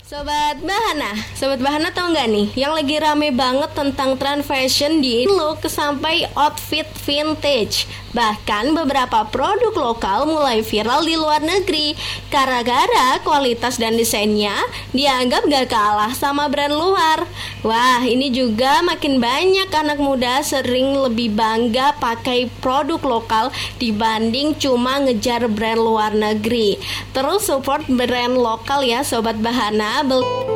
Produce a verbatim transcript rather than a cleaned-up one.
Sobat Bahana, Sobat Bahana tahu nggak nih yang lagi rame banget tentang tren fashion di look sampai outfit vintage. Bahkan beberapa produk lokal mulai viral di luar negeri gara-gara kualitas dan desainnya dianggap gak kalah sama brand luar. Wah, ini juga makin banyak anak muda sering lebih bangga pakai produk lokal dibanding cuma ngejar brand luar negeri. Terus support brand lokal ya Sobat Bahana. Bel-